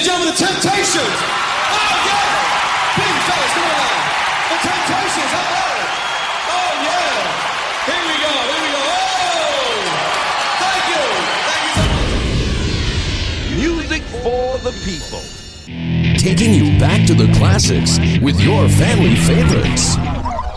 and gentlemen, the Temptations. Oh, yeah. Please, fellas, come on now. The Temptations, all right. Oh, yeah. Here we go. Oh, thank you. Music for the people. Taking you back to the classics with your family favorites.